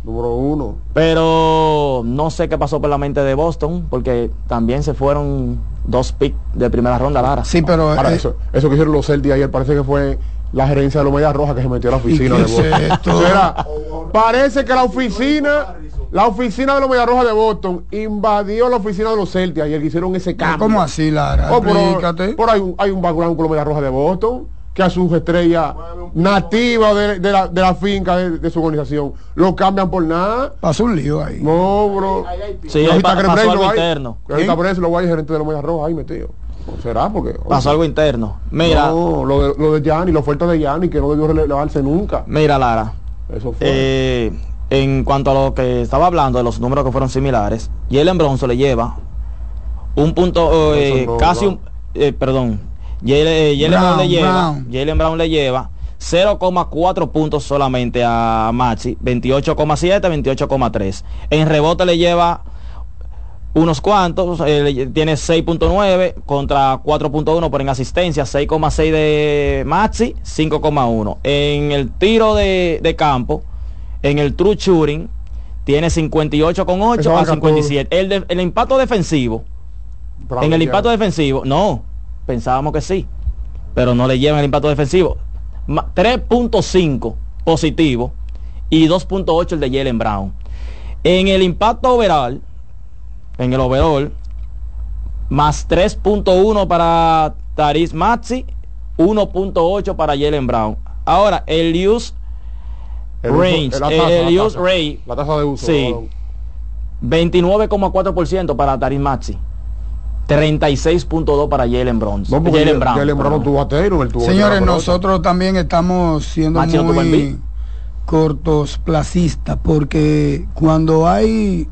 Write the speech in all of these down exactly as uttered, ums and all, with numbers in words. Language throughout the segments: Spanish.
Número uno. Pero no sé qué pasó por la mente de Boston, porque también se fueron dos picks de primera ronda, Lara. Sí, pero... Ahora, eh, eso, eso que hicieron los Celtics ayer parece que fue la gerencia de los Medias Rojas que se metió a la oficina de Boston. Es esto? O sea, parece que la oficina... La oficina de los Medias Rojas de Boston invadió la oficina de los Celtics ayer que hicieron ese cambio. ¿Cómo así, Lara? Oh, pero, Explícate. pero hay un, hay un background con los Medias Rojas de Boston que a sus estrellas nativas de, de, la, de la finca de, de su organización lo cambian por nada. Pasó un lío ahí. No, bro. Sí, ahí pa- pasó algo interno. Ahorita preso lo guay gerente de los Medias Rojas ahí metido. ¿Será? Porque Pasó algo interno. Mira, no, lo de, lo de Gianni, la oferta de Gianni que no debió relevarse nunca. mira, Lara. Eso fue. Eh, en cuanto a lo que estaba hablando de los números que fueron similares, Jalen Bronson le lleva un punto, eh, Bronson no, casi no. un, eh, perdón, Jalen, eh, Jalen Brown, Brown, le lleva, Brown. Jalen Brown le lleva cero coma cuatro puntos solamente a Maxi, veintiocho coma siete, veintiocho coma tres. En rebote le lleva unos cuantos, eh, le- tiene seis punto nueve contra cuatro punto uno, pero en asistencia seis coma seis de Maxi, cinco coma uno. En el tiro de, de campo, en el true shooting, tiene cincuenta y ocho coma ocho Eso a marca cincuenta y siete. El, de- el impacto defensivo, Brown en el ya. impacto defensivo, no, pensábamos que sí, pero no le llevan el impacto defensivo. Ma- tres punto cinco positivo y dos punto ocho el de Jalen Brown. En el impacto overall, en el overall, más tres punto uno para Tyrese Maxey, uno punto ocho para Jalen Brown. Ahora, el use El uso- range, la tasa, el la use tasa. rate, La tasa de uso. sí, balón. veintinueve coma cuatro por ciento para Tyrese Maxey, treinta y seis punto dos para Jalen Brown. No, porque Jalen Brown, Jalen Brown perdón. tuvo a Taylor, él tuvo Señores, otra pelota. nosotros también estamos siendo Maxi no tuvo muy Embiid. cortosplacistas porque cuando hay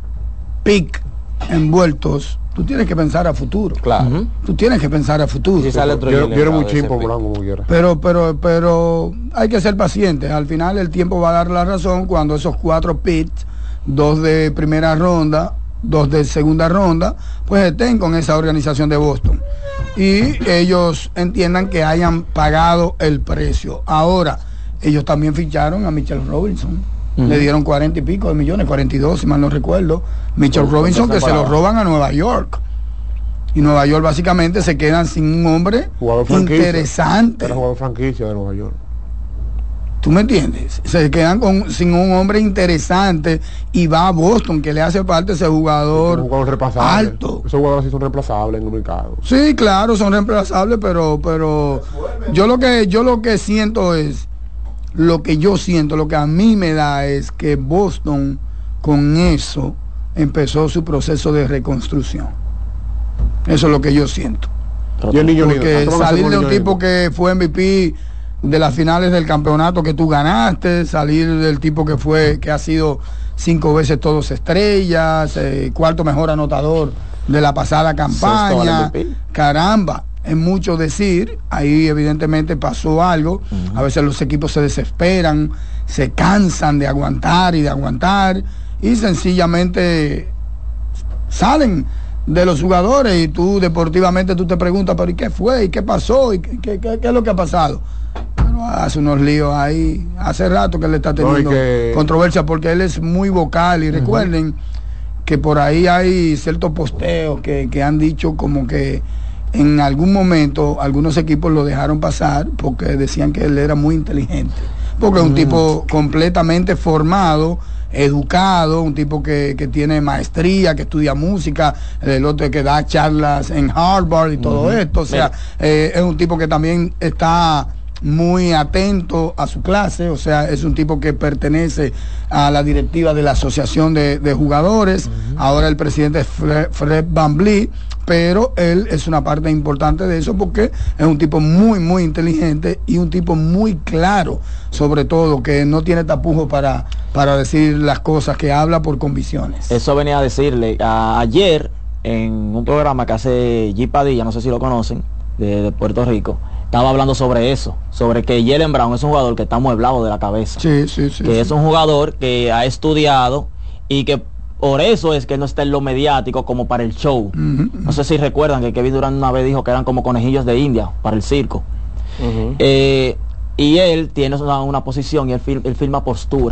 pick envueltos, tú tienes que pensar a futuro. Claro. Ujú. Tú tienes que pensar a futuro. Sí, sale otro Quiero, Jalen quiero Brown muy de ese chimpo pick. Brown como quiera. Pero, pero, pero hay que ser pacientes. Al final el tiempo va a dar la razón cuando esos cuatro picks, dos de primera ronda, dos de segunda ronda, pues estén con esa organización de Boston. Y ellos entiendan que hayan pagado el precio. Ahora, ellos también ficharon a Mitchell Robinson. Ujú. Le dieron cuarenta y pico de millones, cuarenta y dos si mal no recuerdo. Mitchell Por- Robinson por que se lo temporada. roban a Nueva York. Y Nueva York básicamente se quedan sin un hombre Jugador franquicia. interesante. Era jugador franquicia de Nueva York. ¿Tú me entiendes? Se quedan con, sin un hombre interesante y va a Boston, que le hace parte ese jugador, Un jugador reemplazable. alto. Esos jugadores sí son reemplazables en el mercado. Sí, claro, son reemplazables, pero, pero yo lo que yo lo que siento es, lo que yo siento, lo que a mí me da es que Boston con eso empezó su proceso de reconstrucción. Eso es lo que yo siento. Y el niño lindo. Porque ¿Cuánto van a hacer salir con de el un niño tipo lindo? que fue M V P de las finales del campeonato que tú ganaste, salir del tipo que fue, que ha sido cinco veces todos estrellas, eh, cuarto mejor anotador de la pasada campaña, Sexto al M V P. caramba, es mucho decir, ahí evidentemente pasó algo, a veces los equipos se desesperan, se cansan de aguantar y de aguantar, y sencillamente salen de los jugadores y tú deportivamente tú te preguntas, pero ¿y qué fue? ¿Y qué pasó? ¿Y qué, qué, qué- qué es lo que ha pasado? Pero hace unos líos ahí, hace rato que él está No, y teniendo que- controversia porque él es muy vocal y recuerden que por ahí hay ciertos posteos que, que han dicho como que en algún momento algunos equipos lo dejaron pasar porque decían que él era muy inteligente, porque es un tipo completamente formado, educado, un tipo que, que tiene maestría, que estudia música, el otro que da charlas en Harvard y todo esto, o sea, eh, es un tipo que también está muy atento a su clase, o sea, es un tipo que pertenece a la directiva de la Asociación de, de Jugadores, ahora el presidente es Fred, Fred VanVleet, pero él es una parte importante de eso porque es un tipo muy, muy inteligente y un tipo muy claro, sobre todo, que no tiene tapujos para, para decir las cosas, que habla por convicciones. Eso venía a decirle a- ayer en un programa que hace G. Padilla, no sé si lo conocen, de, de Puerto Rico, estaba hablando sobre eso, sobre que Jalen Brown es un jugador que está amueblado de la cabeza, Sí, sí, sí. que sí. es un jugador que ha estudiado y que por eso es que no está en lo mediático como para el show. Ujú. No sé si recuerdan que Kevin Durant una vez dijo que eran como conejillos de India para el circo. Ujú. Eh, y él tiene una, una posición y él, fil- él filma posturas.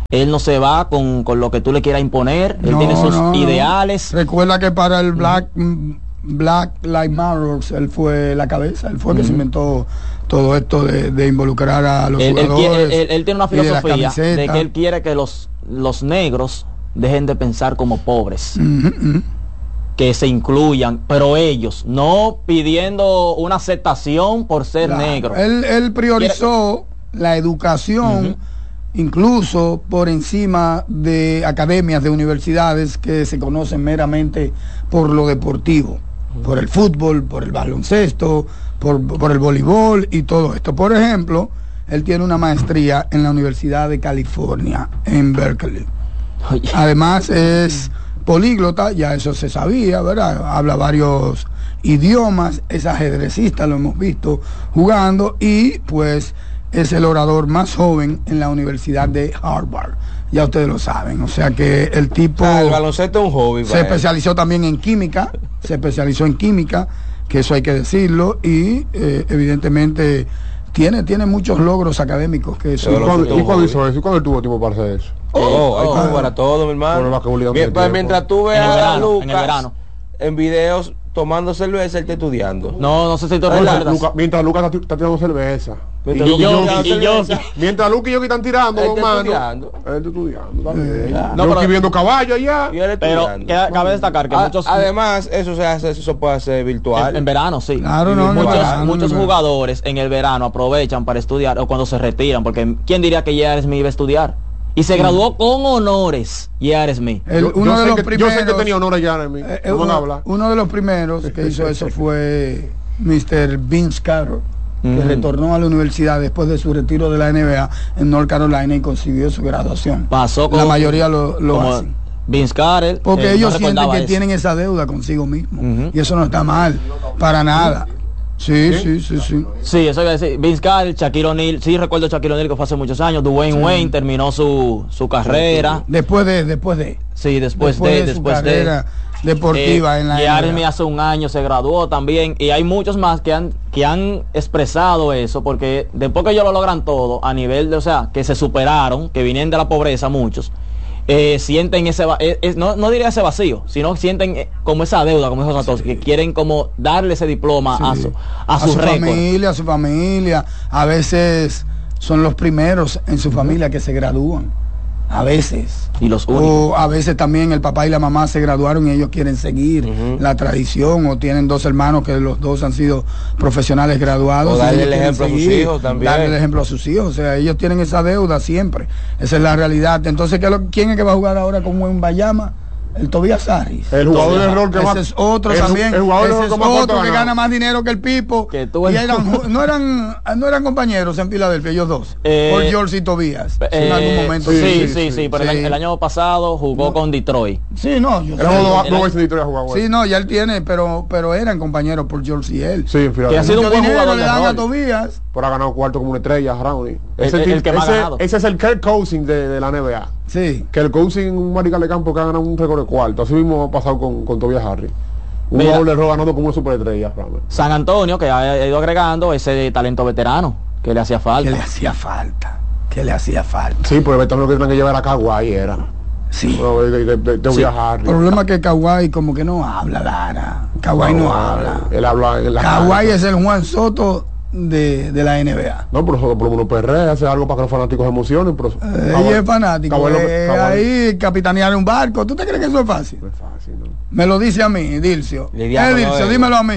Él no se va con, con lo que tú le quieras imponer. Él No, tiene sus no, no. ideales. Recuerda que para el Black mm, Black Lives Matter él fue la cabeza, él fue el que se inventó todo esto de, de involucrar a los Él, él, jugadores. quiere- él- él tiene una y de la filosofía de, camiseta. que él quiere que los, los negros dejen de pensar como pobres, Ujú, ujú. que se incluyan, pero ellos, no pidiendo una aceptación por ser Claro. negro. Él, él priorizó la educación, Ujú. incluso por encima de academias de universidades que se conocen meramente por lo deportivo, por el fútbol, por el baloncesto, por, por el voleibol y todo esto. Por ejemplo, él tiene una maestría en la Universidad de California, en Berkeley. Oye, Además es políglota, ya eso se sabía, ¿verdad? Habla varios idiomas, es ajedrecista, lo hemos visto jugando, y pues es el orador más joven en la Universidad de Harvard. Ya ustedes lo saben, o sea que el tipo O sea, el baloncesto es un hobby. se para él. especializó también en química, se especializó en química, que eso hay que decirlo, y eh, evidentemente tiene, tiene muchos logros académicos que eso. Pero ¿Y lo cuándo, tuvo, y cuándo Bobby. hizo eso? ¿Y cuándo él tuvo tiempo para hacer eso? Oh, hay Oh, como oh. para todo, mi hermano. Bueno, va que obligado Mien- tiene pues, tiempo. mientras tú En el veas a verano, Lucas en el verano. en videos tomando cerveza, él está estudiando. no, no sé si tú ¿Verdad? recuerdas. Luca- mientras Lucas está, está tirando cerveza. Mientras Y Lucas yo- está y yo- tomando cerveza, Mientras Luca y yo que están tirando, Él está hermano. estudiando. Él está estudiando. También. Claro. No, Yo pero- aquí viendo caballo allá. y él Pero estudiando. que- cabe destacar que A- muchos, Además, eso se hace, eso se puede hacer virtual. en, en verano, sí. Claro, no, no, muchos verano, muchos no, no. jugadores en el verano aprovechan para estudiar o cuando se retiran, porque ¿quién diría que J R. Smith iba a estudiar? Y se graduó con honores, J R. Smith. El- Yo, uno yo de sé los que, primeros, yo sé que tenía honor allá en mí. eh, eh, No van a uno, hablar. uno de los primeros que hizo eso fue mister Vince Carroll, que Ujú. retornó a la universidad después de su retiro de la N B A en North Carolina y consiguió su graduación. Pasó con La mayoría lo, lo como hacen. Vince Carter. Porque eh, ellos no sienten recordaba que eso. tienen esa deuda consigo mismo. Ujú. Y eso no está mal, para nada. Sí, sí, sí, sí. Sí, eso iba a decir. Vince Carter, Shaquille O'Neal. Sí, recuerdo a Shaquille O'Neal que fue hace muchos años. Dwayne Wayne terminó su, su carrera. Después de, después de. Sí, después, después de, de su después de. carrera deportiva Eh, en la J R. N B A. Smith hace un año se graduó también. Y hay muchos más que han, que han expresado eso. Porque después que ellos lo logran todo, a nivel de, o sea, que se superaron, que vienen de la pobreza muchos. Eh, sienten ese va- eh, eh, no, no diría ese vacío, sino sienten eh, como esa deuda, como dijo Santos, que quieren como darle ese diploma a Sí. su a, a su su récord. familia, a su familia. A veces son los primeros en su familia que se gradúan. A veces. Y los únicos. O a veces también el papá y la mamá se graduaron y ellos quieren seguir Ujú. la tradición, o tienen dos hermanos que los dos han sido profesionales graduados. O y darle ellos el quieren ejemplo a sus seguir, hijos también. Darle el ejemplo a sus hijos. O sea, ellos tienen esa deuda siempre. Esa es la realidad. Entonces, ¿qué es lo- ¿quién es que va a jugar ahora con Buen Bayama? El Tobias Harris. El jugador de rol que Ese más. es otro el, también. El jugador de Ese rol es que más otro cuarto que ha gana ganado. más dinero que el Pipo. Que tú- Y eran, ju- no eran no eran compañeros en Filadelfia, ellos dos. Eh, Por George y Tobias. Eh, en algún momento. sí, sí, sí, sí, sí, pero el sí. año- el año pasado jugó con Detroit. Sí, no, yo sé. Éramos dos el- dos veces en historia jugado. Sí, no, ya él tiene, pero pero eran compañeros por George y él. Sí, en Que ha Filadelfia. sido un Mucho buen dinero jugador le de dan a rol. Tobias. Pero ha ganado cuarto como una estrella, Rowney. Ese, el tipo- que más ha ese- ganado. ese es el Kirk Cousins de, de la N B A. Sí. Que el Cousins, un marical de campo que ha ganado un récord de cuarto. Así mismo ha pasado con, con Tobias Harris. Un Mira. jugador de rol ganando como una superestrella, Rowney. San Antonio, que ha ido agregando ese talento veterano que le hacía Que falta. le hacía falta. Que le hacía falta. Sí, pero también lo que tenían que llevar a Kawhi era. Sí. No, de, de, de, de Tobias Sí. Harris. El problema es que Kawhi como que no habla, Lara. Kawhi no habla. Él habla en la Kawhi cancha. es el Juan Soto de, de la N B A. No, pero solo por lo menos perrea, hace algo para que los fanáticos se emocionen. Pero Eh, Kawhi- ella es fanático. Kawhi lo- eh, Kawhi- ahí capitanear un barco. ¿Tú te crees que eso es fácil? No es fácil, ¿no? Me lo dice a mí, Dilcio. Lidiar Eh, con los Dilcio, egos. dímelo a mí.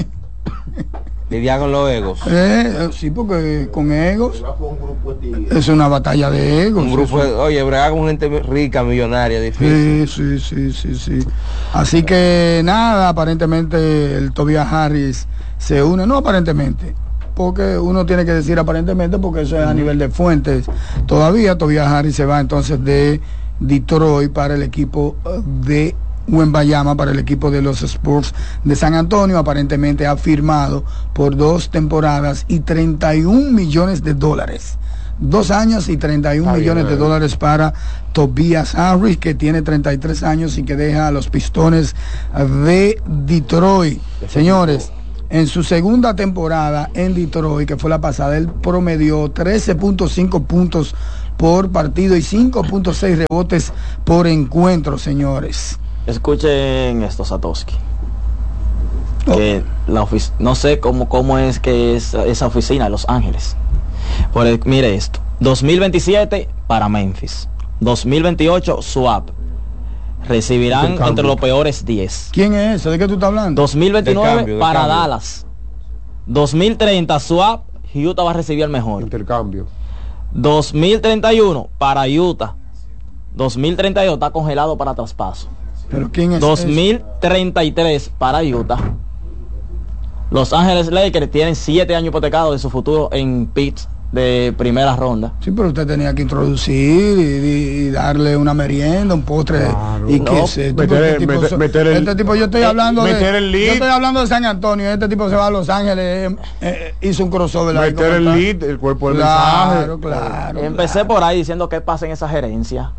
Lidiar con los egos. Eh, eh, sí, porque con egos es una batalla de egos. Un grupo eso. de, oye, bregar con gente rica, millonaria, difícil. Sí, sí, sí, sí, sí. Así que nada, aparentemente el Tobias Harris se une, no aparentemente, porque uno tiene que decir aparentemente porque eso es a nivel de fuentes. Todavía Tobias Harris se va entonces de Detroit para el equipo eh, de Wembayama, para el equipo de los Spurs de San Antonio. Aparentemente ha firmado por dos temporadas y treinta y un millones de dólares. Dos años y treinta y un Está millones bien, de eh. dólares para Tobias Harris, que tiene treinta y tres años y que deja a los Pistones de Detroit. Señores, en su segunda temporada en Detroit, que fue la pasada, él promedió trece punto cinco puntos por partido y cinco punto seis rebotes por encuentro, señores. Escuchen esto, Satoshi. Oh. Que la ofic- no sé cómo, cómo es que es esa oficina de Los Ángeles. Pues, mire esto. dos mil veintisiete para Memphis. dos mil veintiocho swap. Recibirán Intercambio. entre los peores diez. ¿Quién es ese? ¿De qué tú estás hablando? dos mil veintinueve De cambio, de para cambio. Dallas. dos mil treinta swap. Utah va a recibir el mejor. Intercambio. dos mil treinta y uno para Utah. dos mil treinta y dos está congelado para traspaso. ¿Pero quién es dos ese? mil treinta y tres para Utah. Los Ángeles Lakers tienen siete años hipotecados de su futuro en picks de primera ronda. Sí, pero usted tenía que introducir y, y- y darle una merienda, un postre. Claro. Y No, que se, meter el- tipo, meter- so- meter el- este tipo, yo estoy eh, hablando meter de, el lead. yo estoy hablando de San Antonio. Este tipo se va a Los Ángeles, eh, eh, hizo un crossover ahí, Meter ¿cómo el está? lead, el cuerpo del Claro, mensaje. claro. Empecé claro. por ahí diciendo que pasa en esa gerencia.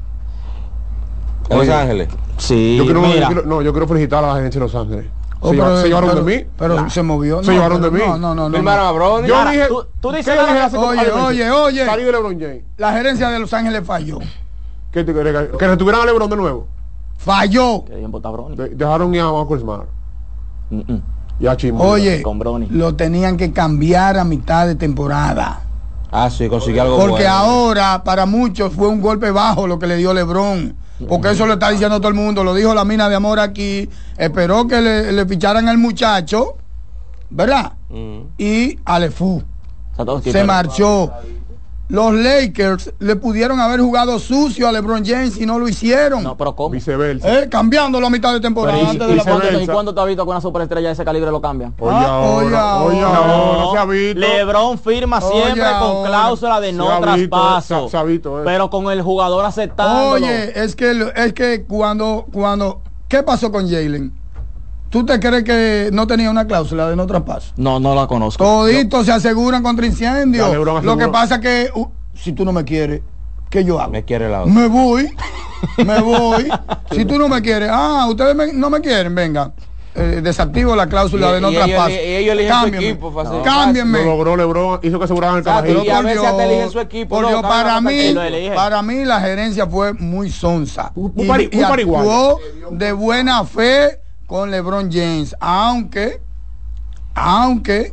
En Los Oye, Ángeles. Sí, Yo quiero, yo mira, quiero- no, yo quiero felicitar a la agencia de Los Ángeles. Oh, se, pero- lleva- se llevaron pero- de mí. Pero se movió. Se llevaron de mí. No, no, no. no, Firmaron no. a Bronny. Yo Lara, dije, tú- tú dices ¿qué la- yo dije hace como Oye, años? oye, oye. Salir de LeBron James. La gerencia de Los Ángeles falló. ¿Qué te crees? Que retuvieran a LeBron de nuevo. Falló. que tiempo está Bronny. De- dejaron ir a Marcus Smart Mm, mm. y a Chimo. Oye, Con Bronny. lo tenían que cambiar a mitad de temporada. Ah, sí, consiguió algo Porque bueno. ahora para muchos fue un golpe bajo lo que le dio LeBron. Porque eso lo está diciendo todo el mundo. Lo dijo la mina de amor aquí. Esperó que le, le ficharan al muchacho, ¿verdad? Mm. Y Alefu Satoshi, se pero- marchó. Los Lakers le pudieron haber jugado sucio a LeBron James y no lo hicieron. No, pero ¿cómo? Viceversa. Eh, cambiándolo a mitad de temporada. Pero, ¿y, antes y de la cuándo- viceversa. ¿y cuándo te has visto que una superestrella de ese calibre lo cambian? Oye, Ah, ahora, oye, oye, ahora. ahora, no se ha visto. LeBron firma Oye, siempre con ahora. cláusula de no Se ha visto, traspaso. se- se ha visto, eh. Pero con el jugador aceptándolo. Oye, es que lo- es que cuando cuando ¿qué pasó con Jalen? ¿Tú te crees que no tenía una cláusula de no traspaso? No, no la conozco. Toditos se aseguran contra incendios. Ya, LeBron Lo que aseguró. pasa que uh, si tú no me quieres, ¿qué yo hago? Me quiere la otra. Me voy, me voy. Si tú no me quieres, ah, ustedes me- no me quieren, venga. Eh, desactivo la cláusula Y- de no y ellos- traspaso. y ellos eligen su Cámbienme. equipo para hacer- Cámbienme. Lo logró LeBron, hizo que aseguraran el Exacto, caballito. y a Por veces Dios, hasta eligen su equipo, por no, Dios, cada para uno mí, que lo elige. para mí la gerencia fue muy sonsa. Un- un Y, pari- y un pariguayo. actuó de buena fe con LeBron James, aunque, aunque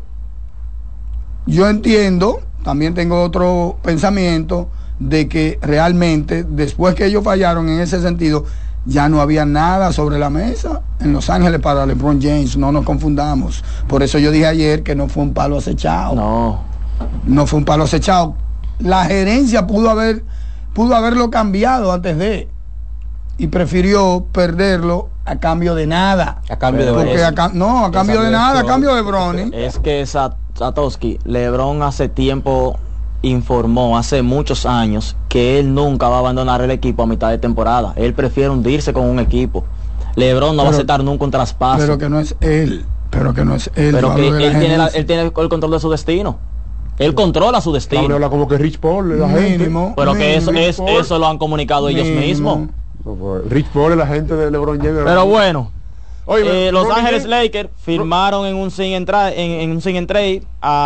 yo entiendo, también tengo otro pensamiento de que realmente después que ellos fallaron en ese sentido, ya no había nada sobre la mesa en Los Ángeles para LeBron James, no nos confundamos. Por eso yo dije ayer que no fue un palo acechado. No. No fue un palo acechado. La gerencia pudo haber pudo haberlo cambiado antes de y prefirió perderlo a cambio de nada. A cambio de Pero Porque es- a ca- no, a cambio de de nada, a Bronny. cambio de Bronny. Es que Sa- Satoshi, LeBron hace tiempo informó, hace muchos años, que él nunca va a abandonar el equipo a mitad de temporada. Él prefiere hundirse con un equipo. LeBron no va a Pero- aceptar nunca un traspaso. Pero que no es él, pero que no es él. Pero yo que hablo de la él tiene, la- gerencia. él tiene el control de su destino. Él controla su Habla, destino. habla como que Rich Paul, la gente. Mínimo. Pero que eso, mínimo, es, eso lo han comunicado ellos mínimo. mismos. No, pues, Rich Paul es la gente de LeBron James. Pero bueno, Oye, eh, Los Bronny Ángeles James- Lakers firmaron en un sin entra en, en un sin and trade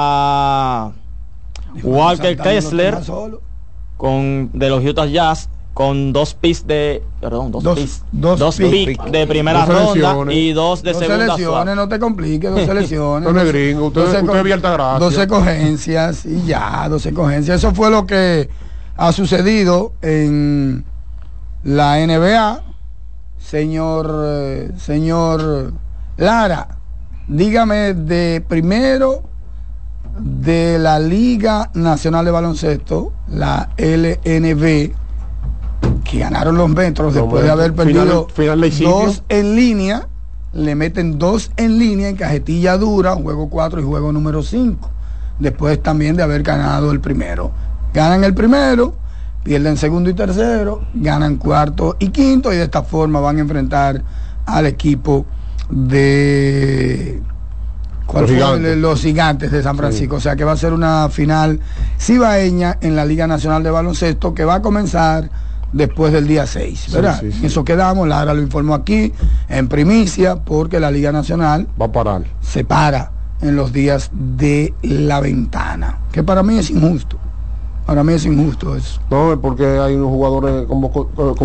a Walker Santana lo Kessler toma solo. con de los Utah Jazz con dos picks de perdón dos, Dos- picks dos dos picks. picks de primera Dos ronda selecciones. y dos de Dos segunda selecciones, swap. no te compliques, dos selecciones. Son de dos- gringo, usted- dos usted esco- es de Altagracia. Dos escogencias y ya, dos escogencias. Eso fue lo que ha sucedido en la N B A. Señor, eh, señor Lara, dígame de primero de la Liga Nacional de Baloncesto, la L N B, que ganaron los metros Los después de haber Metros. perdido Final- final de sitio. dos en línea, le meten dos en línea en cajetilla dura, juego cuatro y juego número cinco, después también de haber ganado el primero. Ganan el primero, pierden segundo y tercero, ganan cuarto y quinto, y de esta forma van a enfrentar al equipo de ¿cuál Los fue? Gigantes. Los Gigantes de San Francisco. O sea que va a ser una final cibaeña en la Liga Nacional de Baloncesto que va a comenzar después del día seis, ¿verdad? Sí, sí, sí. Eso quedamos, Lara lo informó aquí en primicia, porque la Liga Nacional Va a parar. se para en los días de la ventana, que para mí es injusto. Para mí es injusto eso. No, es porque hay unos jugadores como, como